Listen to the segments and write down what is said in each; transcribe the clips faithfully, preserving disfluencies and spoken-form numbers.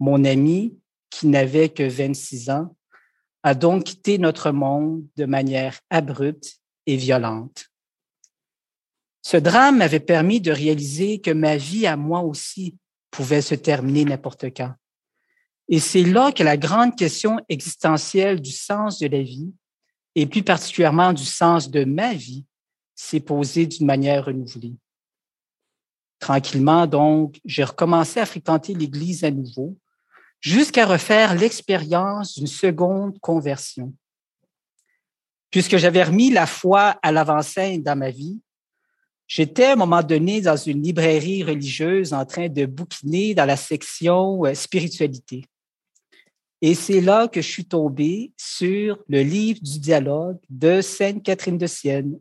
mon amie, qui n'avait que vingt-six ans, a donc quitté notre monde de manière abrupte et violente. Ce drame m'avait permis de réaliser que ma vie à moi aussi pouvait se terminer n'importe quand. Et c'est là que la grande question existentielle du sens de la vie, et plus particulièrement du sens de ma vie, s'est posée d'une manière renouvelée. Tranquillement, donc, j'ai recommencé à fréquenter l'Église à nouveau, jusqu'à refaire l'expérience d'une seconde conversion. Puisque j'avais remis la foi à l'avant-scène dans ma vie, j'étais à un moment donné dans une librairie religieuse en train de bouquiner dans la section spiritualité. Et c'est là que je suis tombé sur le livre du dialogue de Sainte Catherine de Sienne.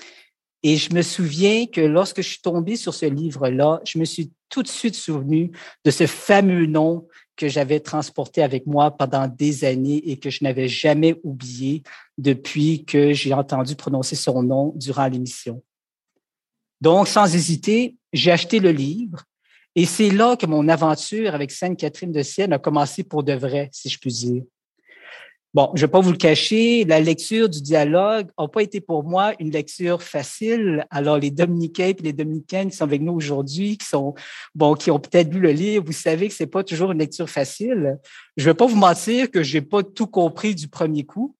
Et je me souviens que lorsque je suis tombé sur ce livre-là, je me suis tout de suite souvenu de ce fameux nom que j'avais transporté avec moi pendant des années et que je n'avais jamais oublié depuis que j'ai entendu prononcer son nom durant l'émission. Donc, sans hésiter, j'ai acheté le livre et c'est là que mon aventure avec Sainte Catherine de Sienne a commencé pour de vrai, si je puis dire. Bon, je ne vais pas vous le cacher, la lecture du dialogue n'a pas été pour moi une lecture facile. Alors, les Dominicains et les Dominicaines qui sont avec nous aujourd'hui, qui sont bon, qui ont peut-être lu le livre, vous savez que c'est pas toujours une lecture facile. Je ne vais pas vous mentir que j'ai pas tout compris du premier coup.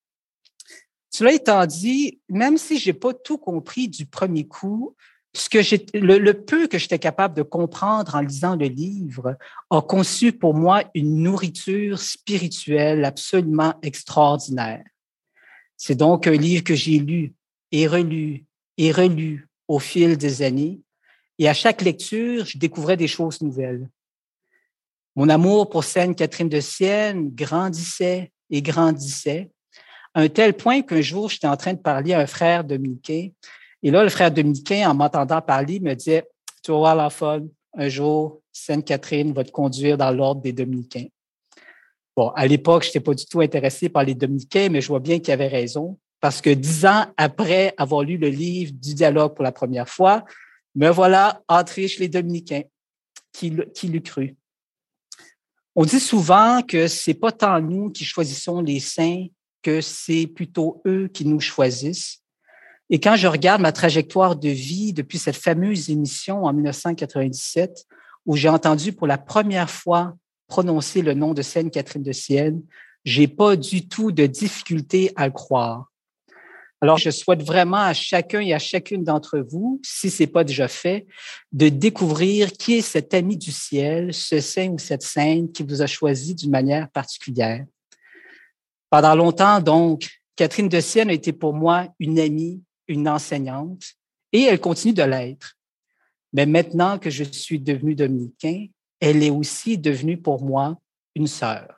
Cela étant dit, même si j'ai pas tout compris du premier coup, ce que j'ai, le, le peu que j'étais capable de comprendre en lisant le livre a conçu pour moi une nourriture spirituelle absolument extraordinaire. C'est donc un livre que j'ai lu et relu et relu au fil des années et à chaque lecture, je découvrais des choses nouvelles. Mon amour pour Sainte Catherine de Sienne grandissait et grandissait à un tel point qu'un jour, j'étais en train de parler à un frère dominicain. Et là, le frère dominicain, en m'entendant parler, me disait « Tu vas voir la folle, un jour, Sainte Catherine va te conduire dans l'ordre des dominicains. » Bon, à l'époque, je n'étais pas du tout intéressé par les dominicains, mais je vois bien qu'il avait raison, parce que dix ans après avoir lu le livre du dialogue pour la première fois, me voilà entré chez les dominicains. Qui, qui l'eût cru? On dit souvent que ce n'est pas tant nous qui choisissons les saints, que c'est plutôt eux qui nous choisissent. Et quand je regarde ma trajectoire de vie depuis cette fameuse émission en dix-neuf cent quatre-vingt-dix-sept, où j'ai entendu pour la première fois prononcer le nom de Sainte Catherine de Sienne, j'ai pas du tout de difficulté à le croire. Alors, je souhaite vraiment à chacun et à chacune d'entre vous, si c'est pas déjà fait, de découvrir qui est cet ami du ciel, ce saint ou cette sainte qui vous a choisi d'une manière particulière. Pendant longtemps, donc, Catherine de Sienne a été pour moi une amie, une enseignante, et elle continue de l'être. Mais maintenant que je suis devenu dominicain, elle est aussi devenue pour moi une sœur.